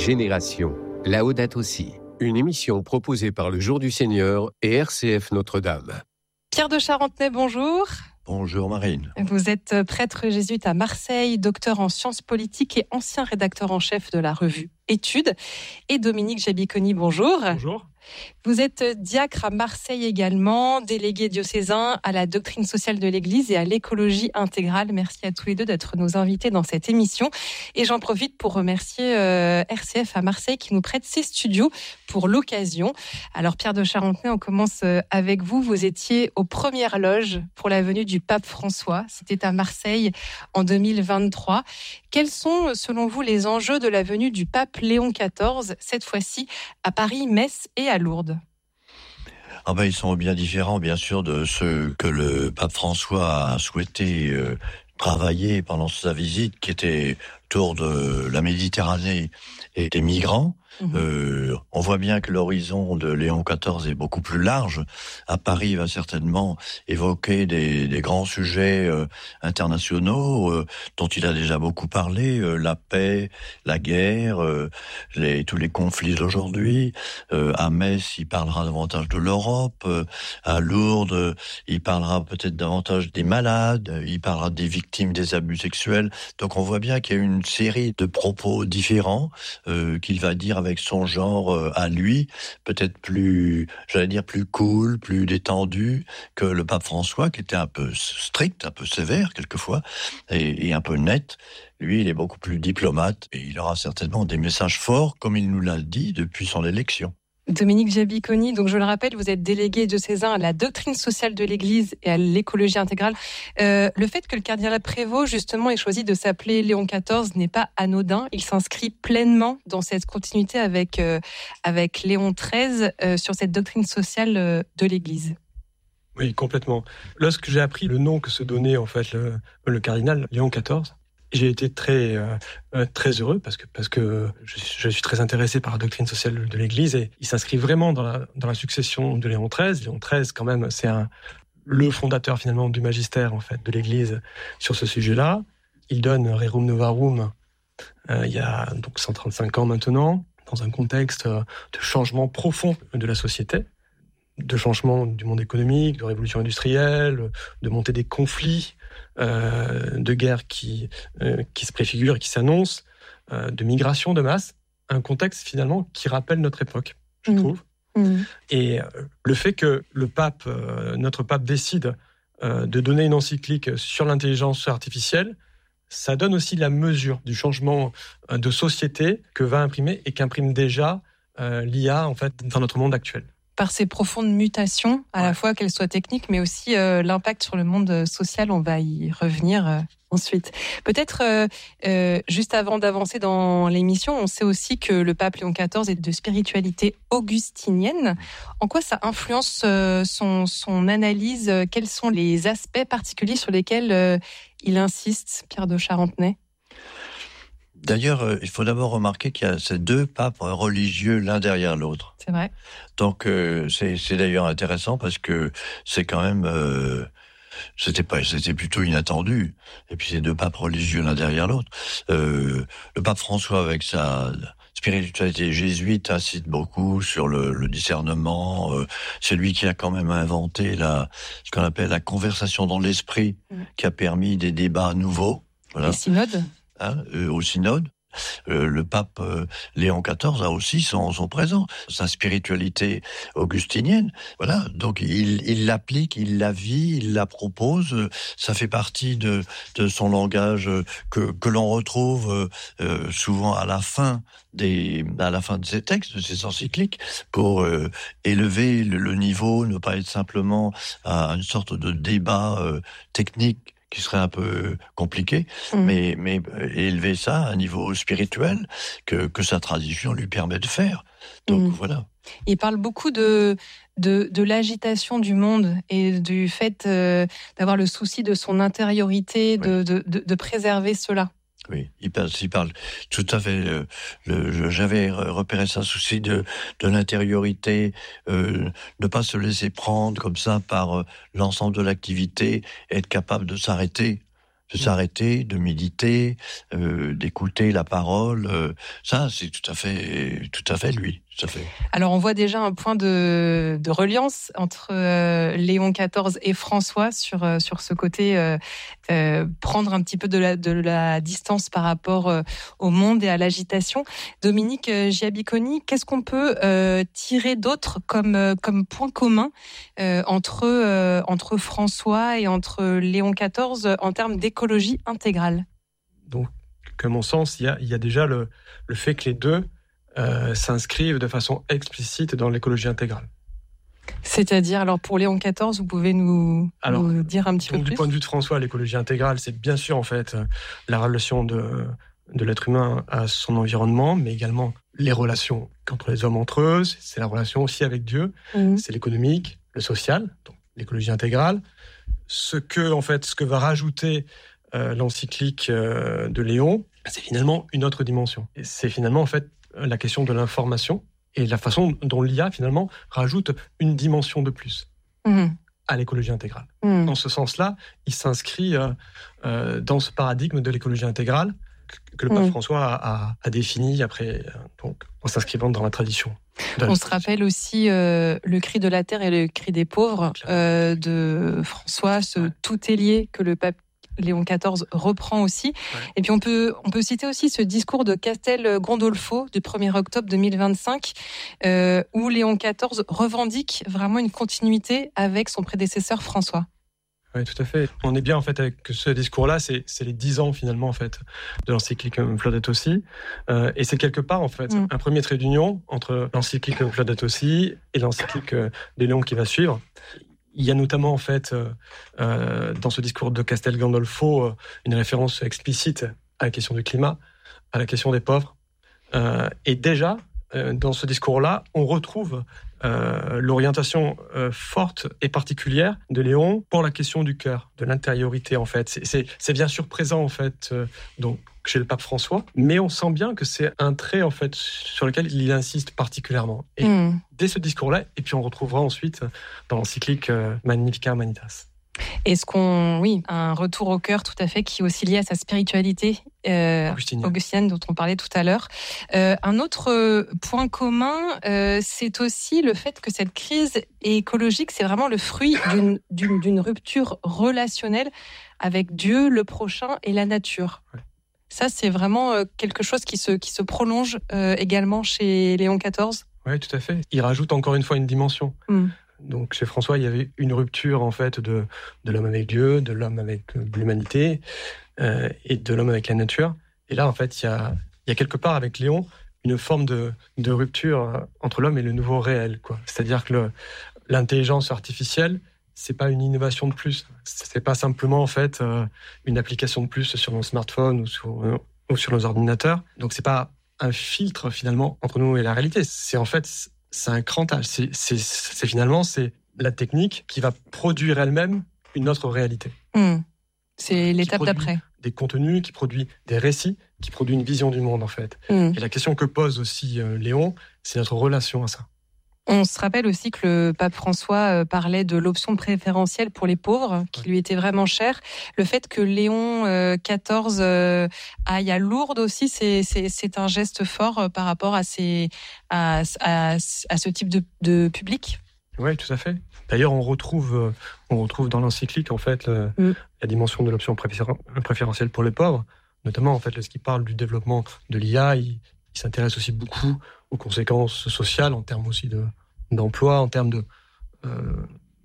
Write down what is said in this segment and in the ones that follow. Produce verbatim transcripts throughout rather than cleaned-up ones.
Génération, Laudato Si, une émission proposée par le Jour du Seigneur et R C F Notre-Dame. Pierre de Charentenay, bonjour. Bonjour Marine. Vous êtes prêtre jésuite à Marseille, docteur en sciences politiques et ancien rédacteur en chef de la revue Études. Et Dominique Jabiconi, bonjour. Bonjour. Vous êtes diacre à Marseille également, délégué diocésain à la doctrine sociale de l'Église et à l'écologie intégrale. Merci à tous les deux d'être nos invités dans cette émission. Et j'en profite pour remercier euh, R C F à Marseille qui nous prête ses studios pour l'occasion. Alors Pierre de Charentenay, on commence avec vous. Vous étiez aux premières loges pour la venue du pape François. C'était à Marseille en deux mille vingt-trois. Quels sont, selon vous, les enjeux de la venue du pape Léon quatorze, cette fois-ci à Paris, Metz et à Lourdes? Ah ben, ils sont bien différents, bien sûr, de ceux que le pape François a souhaité euh, travailler pendant sa visite, qui était autour de la Méditerranée et des migrants. Mmh. Euh, on voit bien que l'horizon de Léon quatorze est beaucoup plus large. À Paris, il va certainement évoquer des, des grands sujets euh, internationaux euh, dont il a déjà beaucoup parlé, euh, la paix, la guerre, euh, les, tous les conflits d'aujourd'hui. Euh, à Metz, il parlera davantage de l'Europe. Euh, à Lourdes, il parlera peut-être davantage des malades. Il parlera des victimes des abus sexuels. Donc on voit bien qu'il y a une série de propos différents euh, qu'il va dire avec son genre euh, à lui, peut-être plus, j'allais dire plus cool, plus détendu que le pape François, qui était un peu strict, un peu sévère quelquefois, et, et un peu net. Lui, il est beaucoup plus diplomate, et il aura certainement des messages forts, comme il nous l'a dit depuis son élection. Dominique Jabiconi, donc je le rappelle, vous êtes délégué diocésain à la doctrine sociale de l'Église et à l'écologie intégrale. Euh, le fait que le cardinal Prévost, justement, ait choisi de s'appeler Léon quatorze n'est pas anodin. Il s'inscrit pleinement dans cette continuité avec, euh, avec Léon treize euh, sur cette doctrine sociale euh, de l'Église. Oui, complètement. Lorsque j'ai appris le nom que se donnait en fait le, le cardinal Léon quatorze, j'ai été très euh, très heureux parce que parce que je, je suis très intéressé par la doctrine sociale de l'Église et il s'inscrit vraiment dans la dans la succession de Léon treize. Léon treize, quand même, c'est un le fondateur finalement du magistère en fait de l'Église sur ce sujet-là. Il donne Rerum Novarum euh, il y a donc cent trente-cinq ans maintenant, dans un contexte de changement profond de la société, de changement du monde économique, de révolution industrielle, de montée des conflits, euh, de guerres qui, euh, qui se préfigurent et qui s'annoncent, euh, de migration de masse, un contexte finalement qui rappelle notre époque, je mmh. trouve. Mmh. Et euh, le fait que le pape, euh, notre pape décide euh, de donner une encyclique sur l'intelligence artificielle, ça donne aussi la mesure du changement de société que va imprimer et qu'imprime déjà euh, l'I A en fait, dans notre monde actuel. Par ces profondes mutations, à ouais. la fois qu'elles soient techniques, mais aussi euh, l'impact sur le monde social, on va y revenir euh, ensuite. Peut-être, euh, euh, juste avant d'avancer dans l'émission, on sait aussi que le pape Léon quatorze est de spiritualité augustinienne. En quoi ça influence euh, son, son analyse? Quels sont les aspects particuliers sur lesquels euh, il insiste, Pierre de Charentenay? D'ailleurs, euh, il faut d'abord remarquer qu'il y a ces deux papes religieux l'un derrière l'autre. C'est vrai. Donc, euh, c'est, c'est d'ailleurs intéressant parce que c'est quand même, euh, c'était pas, c'était plutôt inattendu. Et puis ces deux papes religieux l'un derrière l'autre. Euh, le pape François, avec sa spiritualité jésuite, incite beaucoup sur le, le discernement. Euh, c'est lui qui a quand même inventé la, ce qu'on appelle la conversation dans l'esprit, mmh. qui a permis des débats nouveaux. Voilà. Les synodes. Hein, euh, au synode. Euh, le pape euh, Léon quatorze a aussi son, son présent, sa spiritualité augustinienne. Voilà, donc il, il l'applique, il la vit, il la propose. Ça fait partie de, de son langage que, que l'on retrouve euh, souvent à la fin des, à la fin de ses textes, de ses encycliques, pour euh, élever le, le niveau, ne pas être simplement à une sorte de débat euh, technique qui serait un peu compliqué, mmh. mais, mais élever ça à un niveau spirituel que, que sa tradition lui permet de faire. Donc mmh. voilà. Il parle beaucoup de, de, de l'agitation du monde et du fait euh, d'avoir le souci de son intériorité, de, oui. de, de, de préserver cela. Oui, il parle, il parle tout à fait. Le, le, j'avais repéré ça, souci de, de l'intériorité, euh, ne pas se laisser prendre comme ça par euh, l'ensemble de l'activité, être capable de s'arrêter de s'arrêter, de méditer, euh, d'écouter la parole. Euh, ça, c'est tout à fait, tout à fait lui. Tout à fait. Alors, on voit déjà un point de, de reliance entre euh, Léon quatorze et François sur, euh, sur ce côté euh, euh, prendre un petit peu de la, de la distance par rapport euh, au monde et à l'agitation. Dominique euh, Giabiconi, qu'est-ce qu'on peut euh, tirer d'autre comme, euh, comme point commun euh, entre, euh, entre François et entre Léon quatorze en termes d'écologie intégrale? Donc, à mon sens, il y a, il y a déjà le, le fait que les deux Euh, s'inscrivent de façon explicite dans l'écologie intégrale. C'est-à-dire, alors pour Léon quatorze, vous pouvez nous, alors, nous dire un petit donc, peu plus? Du point de vue de François, l'écologie intégrale, c'est bien sûr en fait la relation de, de l'être humain à son environnement, mais également les relations entre les hommes entre eux, c'est la relation aussi avec Dieu, mmh. c'est l'économique, le social, donc l'écologie intégrale. Ce que, en fait, ce que va rajouter euh, l'encyclique euh, de Léon, c'est finalement une autre dimension. Et c'est finalement en fait la question de l'information et la façon dont l'I A, finalement, rajoute une dimension de plus mmh. à l'écologie intégrale. Mmh. Dans ce sens-là, il s'inscrit euh, euh, dans ce paradigme de l'écologie intégrale que, que le pape mmh. François a, a, a défini après, euh, donc, en s'inscrivant dans la tradition. On se rappelle aussi euh, le cri de la terre et le cri des pauvres euh, de François, ce ouais. tout est lié que le pape Léon quatorze reprend aussi. Ouais. Et puis on peut, on peut citer aussi ce discours de Castel Gandolfo du premier octobre deux mille vingt-cinq, euh, où Léon quatorze revendique vraiment une continuité avec son prédécesseur François. Oui, tout à fait. On est bien en fait avec ce discours-là, c'est, c'est les dix ans finalement en fait de l'encyclique Laudato Si, euh, et c'est quelque part en fait mm. un premier trait d'union entre l'encyclique Laudato Si et l'encyclique de Léon qui va suivre. Il y a notamment en fait euh, dans ce discours de Castel Gandolfo une référence explicite à la question du climat, à la question des pauvres, euh, et déjà euh, dans ce discours-là, on retrouve euh, l'orientation euh, forte et particulière de Léon pour la question du cœur, de l'intériorité en fait. C'est, c'est, c'est bien sûr présent en fait euh, donc chez le pape François, mais on sent bien que c'est un trait en fait sur lequel il insiste particulièrement. Et mmh. dès ce discours-là, et puis on retrouvera ensuite dans l'encyclique euh, Magnificat Humanitas. Est-ce qu'on, oui, un retour au cœur tout à fait qui est aussi lié à sa spiritualité euh, augustinienne dont on parlait tout à l'heure. Euh, un autre point commun, euh, c'est aussi le fait que cette crise écologique, c'est vraiment le fruit d'une, d'une, d'une rupture relationnelle avec Dieu, le prochain et la nature. Ouais. Ça, c'est vraiment quelque chose qui se, qui se prolonge euh, également chez Léon quatorze. Oui, tout à fait. Il rajoute encore une fois une dimension. Mm. Donc, chez François, il y avait une rupture en fait de, de l'homme avec Dieu, de l'homme avec l'humanité euh, et de l'homme avec la nature. Et là, en fait, il y a, il y a quelque part avec Léon une forme de, de rupture entre l'homme et le nouveau réel, quoi. C'est-à-dire que le, l'intelligence artificielle, c'est pas une innovation de plus. C'est pas simplement en fait euh, une application de plus sur nos smartphones ou sur, euh, ou sur nos ordinateurs. Donc, c'est pas un filtre finalement entre nous et la réalité. C'est en fait c'est un crantage. C'est, c'est, c'est finalement c'est la technique qui va produire elle-même une autre réalité. Mmh. C'est l'étape d'après. Des contenus, qui produit des récits, qui produit une vision du monde en fait. Mmh. Et la question que pose aussi euh, Léon, c'est notre relation à ça. On se rappelle aussi que le pape François parlait de l'option préférentielle pour les pauvres, qui lui était vraiment chère. Le fait que Léon quatorze aille à Lourdes aussi, c'est, c'est, c'est un geste fort par rapport à, ces, à, à, à ce type de, de public. Oui, tout à fait. D'ailleurs, on retrouve, on retrouve dans l'encyclique en fait le, mm. la dimension de l'option préférentielle pour les pauvres, notamment en fait lorsqu'il parle du développement de l'I A. Il, il s'intéresse aussi beaucoup aux conséquences sociales, en termes aussi de, d'emploi, en termes de, euh,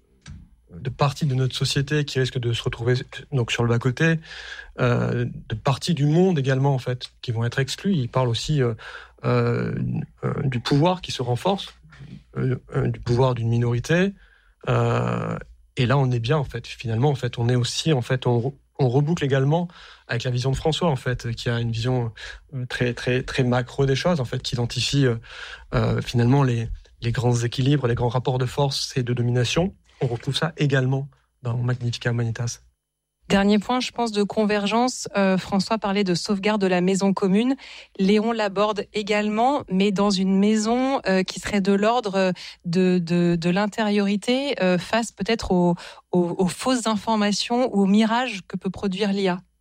de parties de notre société qui risquent de se retrouver donc, sur le bas-côté, euh, de parties du monde également, en fait, qui vont être exclues. Il parle aussi euh, euh, du pouvoir qui se renforce, euh, du pouvoir d'une minorité. Euh, et là, on est bien, en fait. Finalement, en fait, on est aussi, en fait, on, on reboucle également avec la vision de François, en fait, qui a une vision très, très, très macro des choses, en fait, qui identifie euh, finalement les, les grands équilibres, les grands rapports de force et de domination. On retrouve ça également dans Magnificat Humanitas. Dernier point, je pense, de convergence. Euh, François parlait de sauvegarde de la maison commune. Léon l'aborde également, mais dans une maison euh, qui serait de l'ordre de, de, de l'intériorité, euh, face peut-être aux, aux, aux fausses informations ou aux mirages que peut produire l'I A.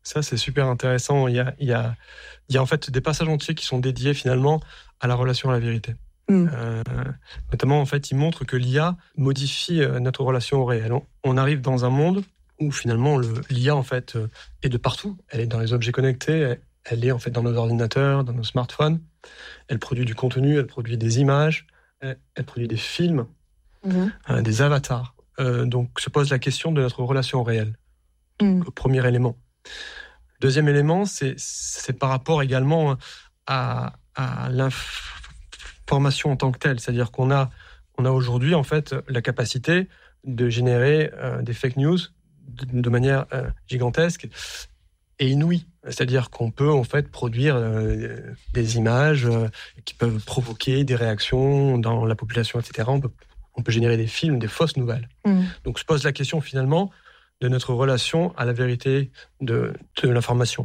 Ça, c'est super intéressant. Il y a, il y a, il y a en fait des passages entiers qui sont dédiés finalement à la relation à la vérité. Mm. Euh, notamment, en fait, il montre que l'I A modifie notre relation au réel. On, on arrive dans un monde où finalement le, l'I A en fait est de partout. Elle est dans les objets connectés, elle, elle est en fait dans nos ordinateurs, dans nos smartphones. Elle produit du contenu, elle produit des images, elle, elle produit des films, mm. euh, des avatars. Euh, donc, se pose la question de notre relation au réel. Mm. Le premier élément. Le deuxième élément, c'est, c'est par rapport également à, à l'information en tant que telle. C'est-à-dire qu'on a, on a aujourd'hui en fait la capacité de générer euh, des fake news de, de manière euh, gigantesque et inouïe. C'est-à-dire qu'on peut en fait produire euh, des images euh, qui peuvent provoquer des réactions dans la population, et cetera. On peut, on peut générer des films, des fausses nouvelles. Mmh. Donc se pose la question finalement de notre relation à la vérité de, de l'information.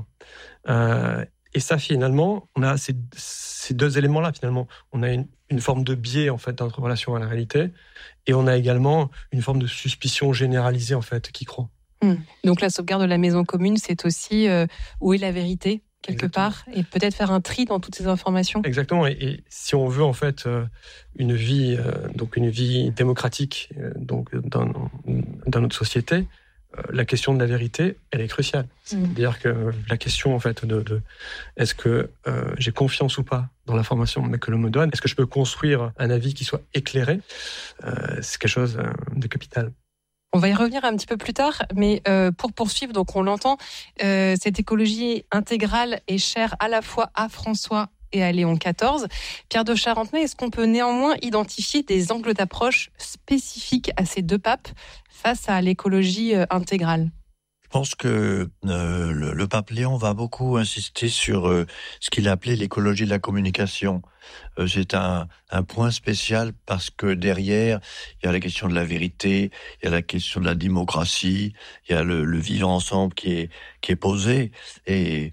Euh, et ça finalement, on a ces, ces deux éléments-là finalement. On a une, une forme de biais en fait dans notre relation à la réalité, et on a également une forme de suspicion généralisée en fait qui croît. Mmh. Donc la sauvegarde de la maison commune, c'est aussi euh, où est la vérité quelque Exactement. Part, et peut-être faire un tri dans toutes ces informations. Exactement. Et, et si on veut en fait euh, une vie, euh, donc une vie démocratique, euh, donc dans, dans notre société, euh, la question de la vérité, elle est cruciale. Mmh. C'est-à-dire que la question en fait de, de est-ce que euh, j'ai confiance ou pas dans l'information que l'on me donne, est-ce que je peux construire un avis qui soit éclairé, euh, c'est quelque chose euh, de capital. On va y revenir un petit peu plus tard, mais euh, pour poursuivre, donc on l'entend, euh, cette écologie intégrale est chère à la fois à François et à Léon quatorze. Pierre de Charentenay, est-ce qu'on peut néanmoins identifier des angles d'approche spécifiques à ces deux papes face à l'écologie euh, intégrale ? Je pense que euh, le, le pape Léon va beaucoup insister sur euh, ce qu'il appelait l'écologie de la communication. Euh, c'est un, un point spécial parce que derrière, il y a la question de la vérité, il y a la question de la démocratie, il y a le, le vivre ensemble qui est, qui est posé. Et,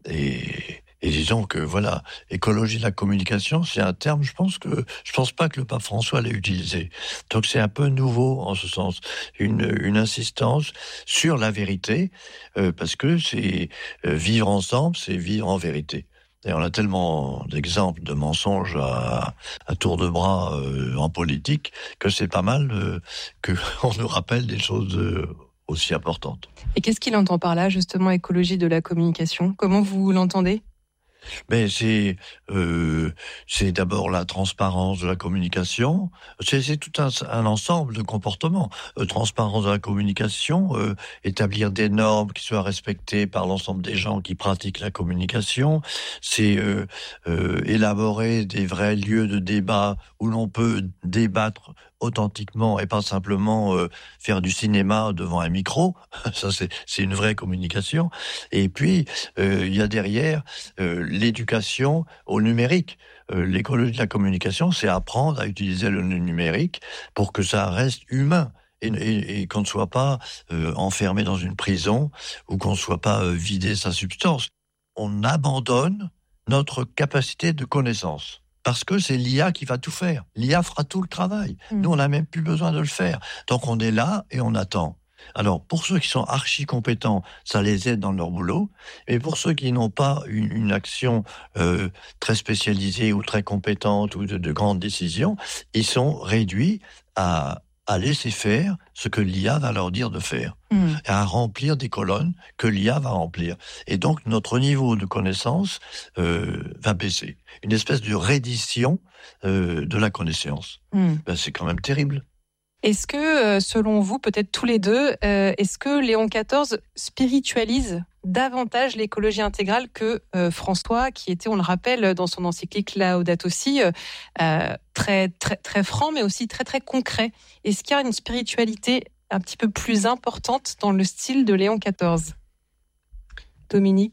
et, et disons que voilà, écologie de la communication, c'est un terme, je pense que je pense pas que le pape François l'ait utilisé. Donc c'est un peu nouveau en ce sens, une, une insistance sur la vérité, euh, parce que c'est euh, vivre ensemble, c'est vivre en vérité. Et on a tellement d'exemples de mensonges à, à tour de bras euh, en politique que c'est pas mal euh, qu'on nous rappelle des choses euh, aussi importantes. Et qu'est-ce qu'il entend par là, justement, écologie de la communication ? Comment vous l'entendez ? Mais c'est euh, c'est d'abord la transparence de la communication. C'est, c'est tout un, un ensemble de comportements. Euh, transparence de la communication, euh, établir des normes qui soient respectées par l'ensemble des gens qui pratiquent la communication. C'est euh, euh, élaborer des vrais lieux de débat où l'on peut débattre authentiquement et pas simplement euh, faire du cinéma devant un micro. Ça, c'est, c'est une vraie communication. Et puis, euh, il y a derrière euh, l'éducation au numérique. Euh, l'écologie de la communication, c'est apprendre à utiliser le numérique pour que ça reste humain. Et, et, et qu'on ne soit pas euh, enfermé dans une prison ou qu'on ne soit pas euh, vidé sa substance. On abandonne notre capacité de connaissance. Parce que c'est l'I A qui va tout faire. L'I A fera tout le travail. Mmh. Nous, on n'a même plus besoin de le faire. Donc, on est là et on attend. Alors, pour ceux qui sont archi compétents, ça les aide dans leur boulot. Et pour ceux qui n'ont pas une, une action euh, très spécialisée ou très compétente ou de, de grandes décisions, ils sont réduits à, à laisser faire ce que l'I A va leur dire de faire. Mmh. Et à remplir des colonnes que l'I A va remplir. Et donc, notre niveau de connaissance euh, va baisser. Une espèce de reddition euh, de la connaissance. Mmh. Ben, c'est quand même terrible. Est-ce que, selon vous, peut-être tous les deux, euh, est-ce que Léon quatorze spiritualise davantage l'écologie intégrale que euh, François, qui était, on le rappelle, dans son encyclique Laudato Si, euh, très, très, très franc, mais aussi très, très concret. Est-ce qu'il y a une spiritualité un petit peu plus importante dans le style de Léon quatorze ? Dominique ?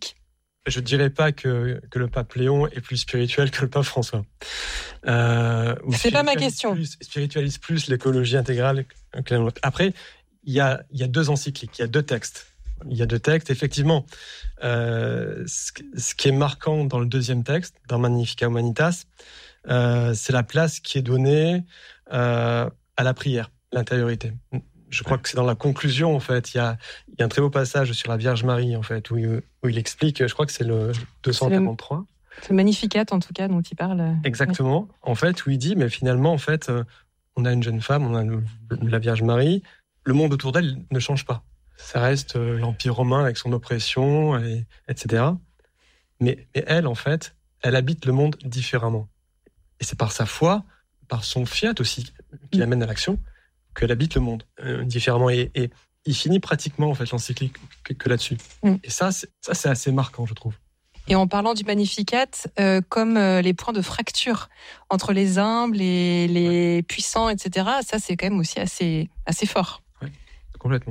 Je ne dirais pas que, que le pape Léon est plus spirituel que le pape François. Euh, C'est pas ma question. Plus, spiritualise plus l'écologie intégrale que l'autre. Après, il y a, il y a deux encycliques, il y a deux textes. Il y a deux textes, effectivement. Euh, ce, ce qui est marquant dans le deuxième texte, dans Magnificat Humanitas, euh, c'est la place qui est donnée euh, à la prière, l'intériorité. Je crois que c'est dans la conclusion, en fait. Il y a, il y a un très beau passage sur la Vierge Marie, en fait, où, où il explique, je crois que c'est le deux cent quarante-trois. C'est le Magnificat, en tout cas, dont il parle. Exactement. Oui. En fait, où il dit, mais finalement, en fait, on a une jeune femme, on a le, la Vierge Marie. Le monde autour d'elle ne change pas. Ça reste l'Empire romain avec son oppression, et, etc. Mais, mais elle, en fait, elle habite le monde différemment. Et c'est par sa foi, par son fiat aussi, qui l'amène à l'action, qu'elle habite le monde euh, différemment. Et, et il finit pratiquement, en fait, l'encyclique que, que là-dessus. Mm. Et ça c'est, ça, c'est assez marquant, je trouve. Et en parlant du Magnificat, euh, comme euh, les points de fracture entre les humbles et les ouais. puissants, et cetera, ça, c'est quand même aussi assez, assez fort. Oui, complètement.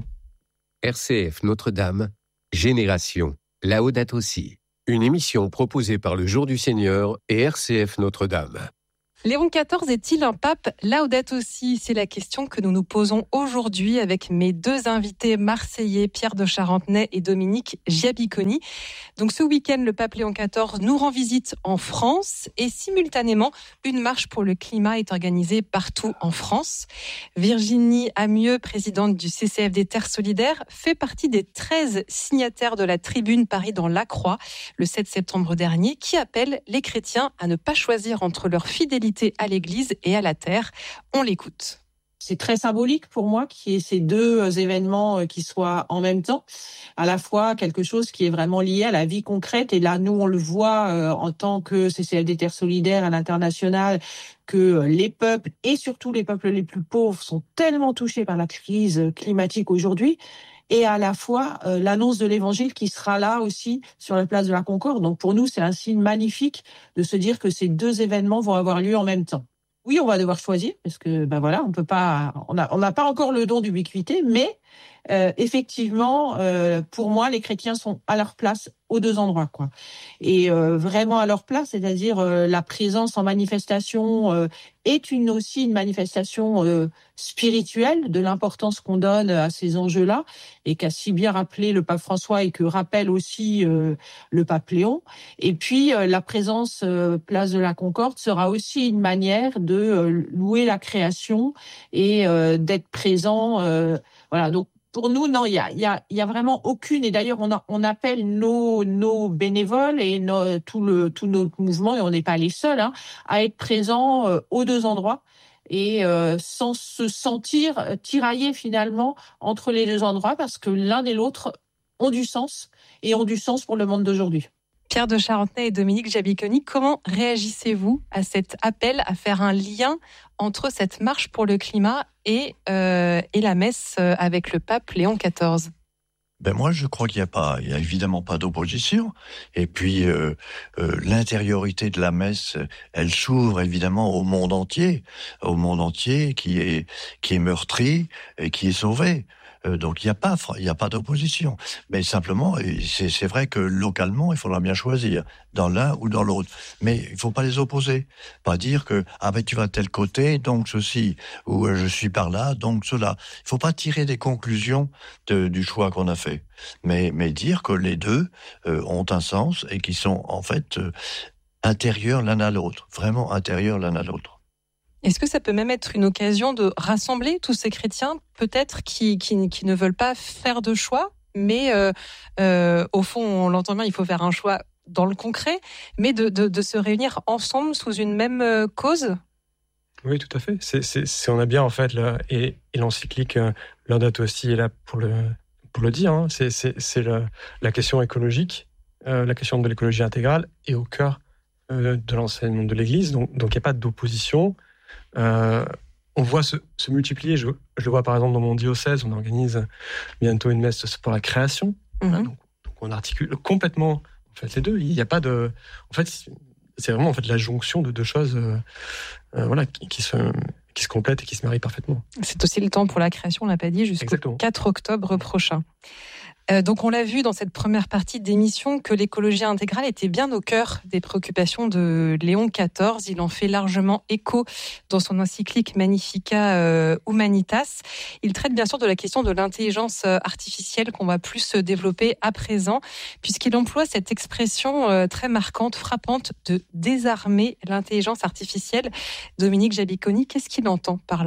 R C F Notre-Dame, Génération, Laudato Si. Une émission proposée par le Jour du Seigneur et R C F Notre-Dame. Léon quatorze est-il un pape Laudato Si ? C'est la question que nous nous posons aujourd'hui avec mes deux invités marseillais, Pierre de Charentenay et Dominique Giabiconi. Donc ce week-end, le pape Léon quatorze nous rend visite en France et simultanément, une marche pour le climat est organisée partout en France. Virginie Amieux, présidente du C C F D Terre Solidaire, fait partie des treize signataires de la tribune Paris dans la Croix, le sept septembre dernier, qui appelle les chrétiens à ne pas choisir entre leur fidélité à l'Église et à la terre. On l'écoute. C'est très symbolique pour moi qu'il y ait ces deux événements qui soient en même temps, à la fois quelque chose qui est vraiment lié à la vie concrète. Et là, nous, on le voit euh, en tant que C C F D Terre Solidaire à l'international, que les peuples, et surtout les peuples les plus pauvres, sont tellement touchés par la crise climatique aujourd'hui. Et à la fois euh, l'annonce de l'Évangile qui sera là aussi sur la place de la Concorde. Donc pour nous, c'est un signe magnifique de se dire que ces deux événements vont avoir lieu en même temps. Oui, on va devoir choisir parce que ben voilà, on peut pas, on a, on n'a pas encore le don d'ubiquité, mais euh, effectivement, euh, pour moi, les chrétiens sont à leur place aux deux endroits, quoi. Et euh, vraiment à leur place, c'est-à-dire euh, la présence en manifestation euh, est une aussi une manifestation euh, spirituelle de l'importance qu'on donne à ces enjeux-là, et qu'a si bien rappelé le pape François et que rappelle aussi euh, le pape Léon. Et puis euh, la présence euh, place de la Concorde sera aussi une manière de euh, louer la création et euh, d'être présent. Euh, voilà, donc. Pour nous, non, il y a, il y a, il y a vraiment aucune. Et d'ailleurs, on, a, on appelle nos, nos bénévoles et nos, tout le, tout notre mouvement, et on n'est pas les seuls, hein, à être présents euh, aux deux endroits et euh, sans se sentir tiraillés finalement entre les deux endroits, parce que l'un et l'autre ont du sens et ont du sens pour le monde d'aujourd'hui. Pierre de Charentenay et Dominique Giabiconi, comment réagissez-vous à cet appel à faire un lien entre cette marche pour le climat et, euh, et la messe avec le pape Léon quatorze ? Ben moi, je crois qu'il n'y a pas, il y a évidemment pas d'opposition. Et puis euh, euh, l'intériorité de la messe, elle s'ouvre évidemment au monde entier, au monde entier qui est qui est meurtri et qui est sauvé. Donc il n'y a pas, il n'y a pas d'opposition. Mais simplement, c'est, c'est vrai que localement, il faudra bien choisir dans l'un ou dans l'autre. Mais il ne faut pas les opposer. Pas dire que ah ben tu vas de tel côté, donc ceci, ou je suis par là, donc cela. Il ne faut pas tirer des conclusions de, du choix qu'on a fait. Mais, mais dire que les deux euh, ont un sens et qui sont en fait euh, intérieurs l'un à l'autre, vraiment intérieurs l'un à l'autre. Est-ce que ça peut même être une occasion de rassembler tous ces chrétiens, peut-être, qui, qui, qui ne veulent pas faire de choix, mais euh, euh, au fond, on l'entend bien, il faut faire un choix dans le concret, mais de, de, de se réunir ensemble sous une même cause ? Oui, tout à fait. C'est, c'est, c'est, on a bien, en fait, là, et, et l'encyclique euh, Laudato Si est là pour le, pour le dire, hein, c'est, c'est, c'est le, la question écologique, euh, la question de l'écologie intégrale est au cœur euh, de l'enseignement de l'Église, donc il n'y a pas d'opposition. Euh, on voit se, se multiplier, je, je le vois par exemple dans mon diocèse, on organise bientôt une messe pour la création, mmh. hein, donc, donc on articule complètement en fait, les deux, il n'y a pas de... En fait, c'est vraiment en fait, la jonction de deux choses euh, euh, voilà, qui, qui, se, qui se complètent et qui se marient parfaitement. C'est aussi le temps pour la création, on ne l'a pas dit, jusqu'au Exactement. quatre octobre prochain. Euh, donc on l'a vu dans cette première partie d'émission que l'écologie intégrale était bien au cœur des préoccupations de Léon quatorze. Il en fait largement écho dans son encyclique Magnificat euh, Humanitas. Il traite bien sûr de la question de l'intelligence artificielle qu'on va plus développer à présent, puisqu'il emploie cette expression euh, très marquante, frappante, de désarmer l'intelligence artificielle. Dominique Giabiconi, qu'est-ce qu'il entend par là ?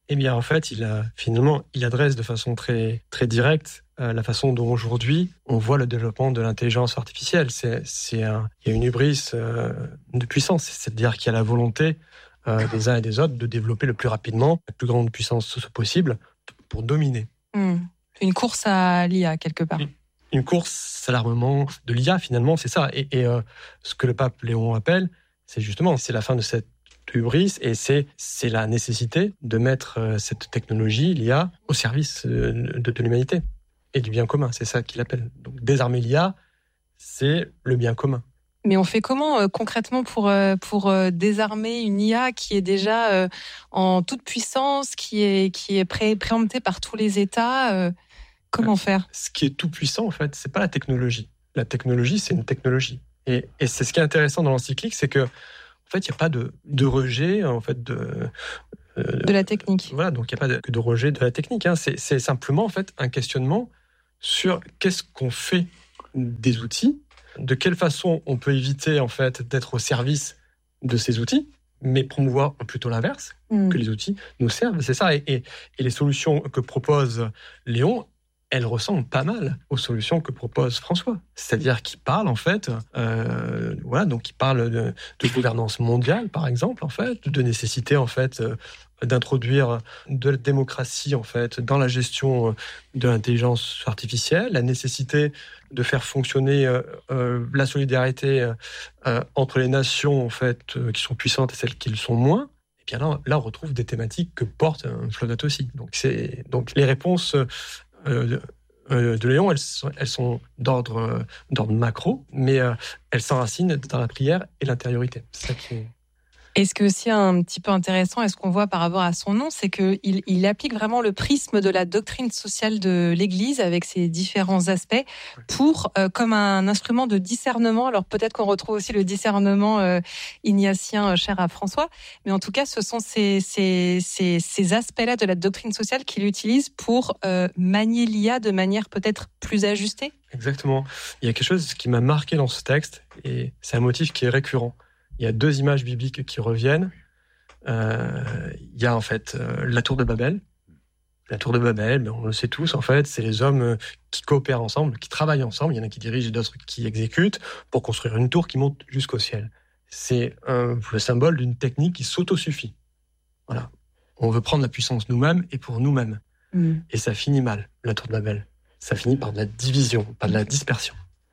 Eh bien, en fait, il a, finalement, il adresse de façon très, très directe euh, la façon dont aujourd'hui on voit le développement de l'intelligence artificielle. C'est, c'est un, il y a une hubris euh, de puissance, c'est-à-dire qu'il y a la volonté euh, des uns et des autres de développer le plus rapidement, la plus grande puissance possible pour dominer. Mmh. Une course à l'I A, quelque part. Une, une course à l'armement de l'I A, finalement, c'est ça. Et, et euh, ce que le pape Léon appelle, c'est justement, c'est la fin de cette hubris, et c'est, c'est la nécessité de mettre euh, cette technologie, l'I A, au service euh, de, de l'humanité et du bien commun. C'est ça qu'il appelle. Donc, désarmer l'I A, c'est le bien commun. Mais on fait comment euh, concrètement pour, euh, pour euh, désarmer une I A qui est déjà euh, en toute puissance, qui est, qui est pré- préemptée par tous les États euh, Comment faire ? Ce qui est tout puissant, en fait, c'est pas la technologie. La technologie, c'est une technologie. Et, et c'est ce qui est intéressant dans l'encyclique, c'est que en fait, il n'y a pas de, de rejet en fait, de, euh, de la technique. Voilà, donc il n'y a pas de, de rejet de la technique. Hein. C'est, c'est simplement en fait, un questionnement sur qu'est-ce qu'on fait des outils, de quelle façon on peut éviter en fait, d'être au service de ces outils, mais promouvoir plutôt l'inverse, mmh. que les outils nous servent. C'est ça. Et, et, et les solutions que propose Léon, elles ressemblent pas mal aux solutions que propose François. C'est-à-dire qu'il parle, en fait, euh, voilà, donc il parle de, de gouvernance mondiale, par exemple, en fait, de nécessité, en fait, euh, d'introduire de la démocratie, en fait, dans la gestion de l'intelligence artificielle, la nécessité de faire fonctionner euh, euh, la solidarité euh, entre les nations, en fait, euh, qui sont puissantes et celles qui le sont moins. Et bien là, là, on retrouve des thématiques que porte euh, Laudato Si. Donc, c'est, donc les réponses Euh, euh, de Léon, elles sont, elles sont d'ordre, euh, d'ordre macro, mais euh, elles s'enracinent dans la prière et l'intériorité. C'est ça qui est... Et ce qui est aussi un petit peu intéressant, et ce qu'on voit par rapport à son nom, c'est qu'il il applique vraiment le prisme de la doctrine sociale de l'Église avec ses différents aspects pour, euh, comme un instrument de discernement. Alors peut-être qu'on retrouve aussi le discernement euh, ignatien euh, cher à François, mais en tout cas, ce sont ces, ces, ces, ces aspects-là de la doctrine sociale qu'il utilise pour euh, manier l'I A de manière peut-être plus ajustée. Exactement. Il y a quelque chose qui m'a marqué dans ce texte, et c'est un motif qui est récurrent. Il y a deux images bibliques qui reviennent. Euh, il y a en fait euh, la tour de Babel. La tour de Babel, on le sait tous, en fait, c'est les hommes qui coopèrent ensemble, qui travaillent ensemble. Il y en a qui dirigent et d'autres qui exécutent pour construire une tour qui monte jusqu'au ciel. C'est un, le symbole d'une technique qui s'autosuffit. Voilà. On veut prendre la puissance nous-mêmes et pour nous-mêmes. Mmh. Et ça finit mal, la tour de Babel. Ça finit par de la division, par de la dispersion.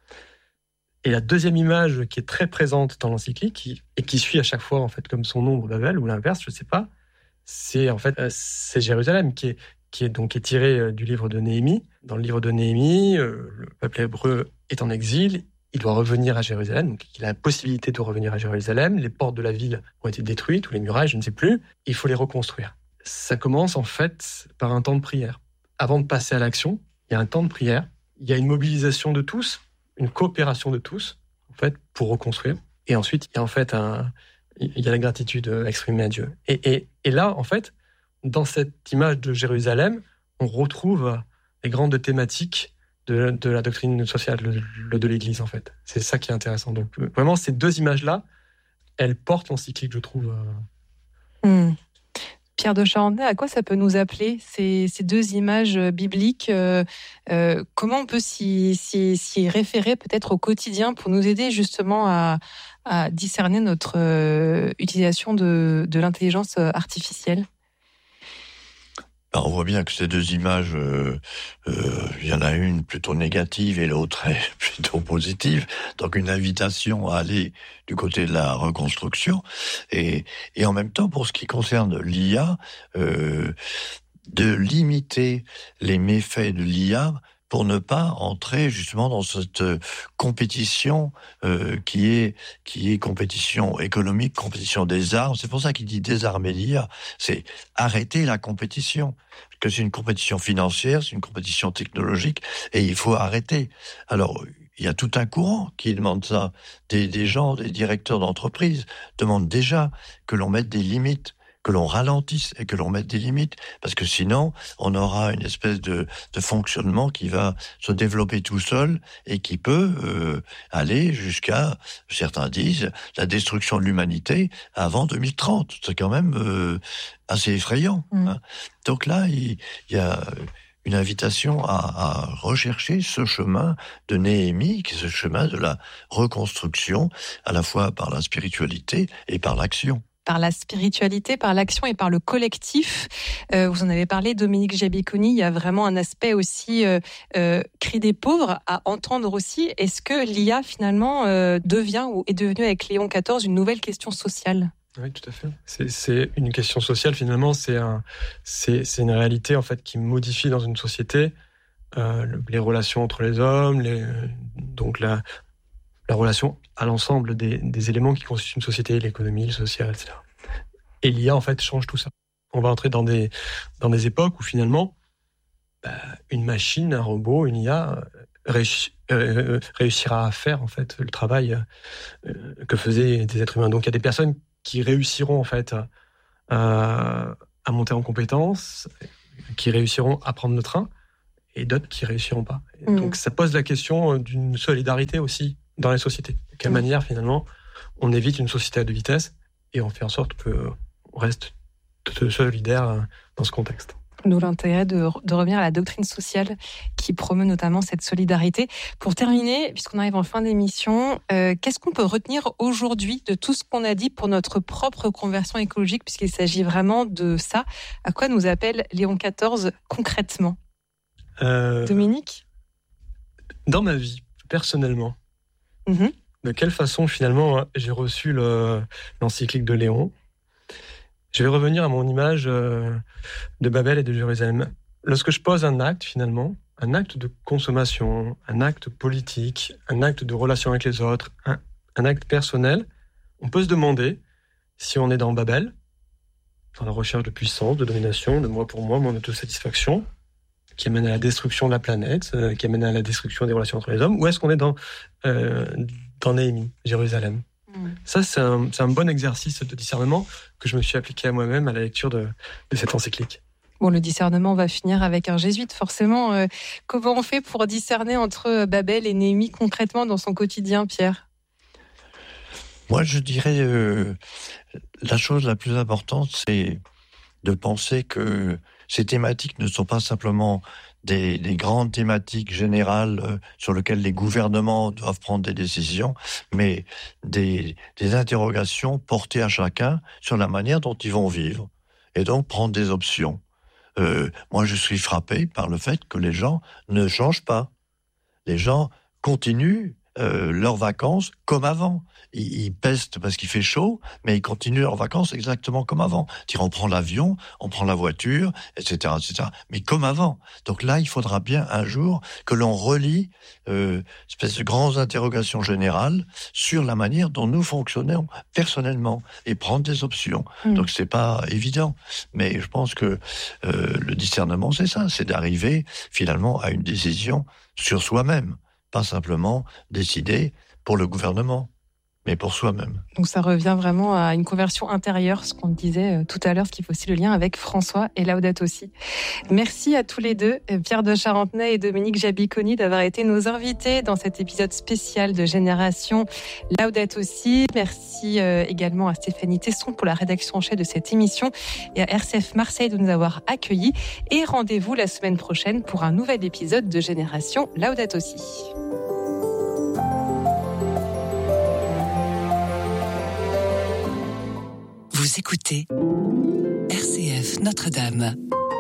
Et la deuxième image qui est très présente dans l'encyclique qui, et qui suit à chaque fois en fait comme son nom Babel ou l'inverse, je ne sais pas, c'est en fait c'est Jérusalem qui est qui est donc qui est tiré du livre de Néhémie. Dans le livre de Néhémie, euh, le peuple hébreu est en exil, il doit revenir à Jérusalem, donc il a la possibilité de revenir à Jérusalem. Les portes de la ville ont été détruites ou les murailles, je ne sais plus. Il faut les reconstruire. Ça commence en fait par un temps de prière. Avant de passer à l'action, il y a un temps de prière. Il y a une mobilisation de tous. Une coopération de tous, en fait, pour reconstruire. Et ensuite, il y a en fait un, il y a la gratitude exprimée à Dieu. Et, et, et là, en fait, dans cette image de Jérusalem, on retrouve les grandes thématiques de, de la doctrine sociale de, de l'Église, en fait. C'est ça qui est intéressant. Donc, vraiment, ces deux images-là, elles portent l'encyclique, je trouve. Mmh. Pierre de Charentais, à quoi ça peut nous appeler, ces, ces deux images bibliques euh, euh, comment on peut s'y, s'y, s'y référer peut-être au quotidien pour nous aider justement à, à discerner notre euh, utilisation de, de l'intelligence artificielle ? On voit bien que ces deux images, euh, euh, il y en a une plutôt négative et l'autre est plutôt positive. Donc une invitation à aller du côté de la reconstruction. Et, et en même temps, pour ce qui concerne l'I A, euh, de limiter les méfaits de l'I A pour ne pas entrer justement dans cette compétition euh, qui est qui est compétition économique, compétition des armes. C'est pour ça qu'il dit désarmer l'I A, c'est arrêter la compétition. Parce que c'est une compétition financière, c'est une compétition technologique, et il faut arrêter. Alors, il y a tout un courant qui demande ça. Des, des gens, des directeurs d'entreprise demandent déjà que l'on mette des limites, que l'on ralentisse et que l'on mette des limites, parce que sinon, on aura une espèce de, de fonctionnement qui va se développer tout seul et qui peut euh, aller jusqu'à, certains disent, la destruction de l'humanité avant deux mille trente. C'est quand même euh, assez effrayant. Mmh. Hein. Donc là, il, il y a une invitation à, à rechercher ce chemin de Néhémie, qui est ce chemin de la reconstruction, à la fois par la spiritualité et par l'action. Par la spiritualité, par l'action et par le collectif. Euh, vous en avez parlé, Dominique Giabiconi, il y a vraiment un aspect aussi euh, euh, cri des pauvres à entendre aussi. Est-ce que l'I A finalement euh, devient ou est devenue avec Léon quatorze une nouvelle question sociale ? Oui, tout à fait. C'est, c'est une question sociale finalement, c'est, un, c'est, c'est une réalité en fait qui modifie dans une société euh, les relations entre les hommes, les, donc la, la relation à l'ensemble des, des éléments qui constituent une société, l'économie, le social, et cetera. Et l'I A en fait change tout ça. On va entrer dans des, dans des époques où finalement bah, une machine, un robot, une I A réussi, euh, réussira à faire en fait le travail euh, que faisaient des êtres humains. Donc il y a des personnes qui réussiront en fait à, à monter en compétences, qui réussiront à prendre le train, et d'autres qui réussiront pas. Mmh. Donc ça pose la question d'une solidarité aussi dans les sociétés. De quelle mmh. manière finalement on évite une société à deux vitesses et on fait en sorte qu'on reste solidaire dans ce contexte. D'où l'intérêt de, de revenir à la doctrine sociale qui promeut notamment cette solidarité. Pour terminer, puisqu'on arrive en fin d'émission, euh, qu'est-ce qu'on peut retenir aujourd'hui de tout ce qu'on a dit pour notre propre conversion écologique, puisqu'il s'agit vraiment de ça? À quoi nous appelle Léon quatorze concrètement? euh, Dominique? Dans ma vie, personnellement, mm-hmm. de quelle façon finalement j'ai reçu le, l'encyclique de Léon? Je vais revenir à mon image de Babel et de Jérusalem. Lorsque je pose un acte, finalement, un acte de consommation, un acte politique, un acte de relation avec les autres, un, un acte personnel, on peut se demander si on est dans Babel, dans la recherche de puissance, de domination, de moi pour moi, mon autosatisfaction, qui amène à la destruction de la planète, qui amène à la destruction des relations entre les hommes, ou est-ce qu'on est dans, euh, dans Néhémie, Jérusalem? Ça, c'est un, c'est un bon exercice de discernement que je me suis appliqué à moi-même à la lecture de, de cette encyclique. Bon, le discernement, on va finir avec un jésuite, forcément. Euh, comment on fait pour discerner entre Babel et Néhémie concrètement dans son quotidien, Pierre? Moi, je dirais, euh, la chose la plus importante, c'est de penser que ces thématiques ne sont pas simplement Des, des grandes thématiques générales euh, sur lesquelles les gouvernements doivent prendre des décisions, mais des, des interrogations portées à chacun sur la manière dont ils vont vivre, et donc prendre des options. Euh, moi, je suis frappé par le fait que les gens ne changent pas. Les gens continuent euh, leurs vacances comme avant. Ils, ils pestent parce qu'il fait chaud, mais ils continuent leurs vacances exactement comme avant. C'est-à-dire, on prend l'avion, on prend la voiture, et cetera, et cetera, mais comme avant. Donc là, il faudra bien un jour que l'on relie euh, espèce de grandes interrogations générales sur la manière dont nous fonctionnons personnellement et prendre des options. Mmh. Donc c'est pas évident, mais je pense que euh, le discernement, c'est ça, c'est d'arriver finalement à une décision sur soi-même, pas simplement décider pour le gouvernement, mais pour soi-même. Donc ça revient vraiment à une conversion intérieure, ce qu'on disait tout à l'heure, ce qui fait aussi le lien avec François et Laudato Si. Merci à tous les deux, Pierre de Charentenay et Dominique Giabiconi, d'avoir été nos invités dans cet épisode spécial de Génération Laudato Si. Merci également à Stéphanie Tesson pour la rédaction en chef de cette émission et à R C F Marseille de nous avoir accueillis. Et rendez-vous la semaine prochaine pour un nouvel épisode de Génération Laudato Si. Vous écoutez R C F Notre-Dame.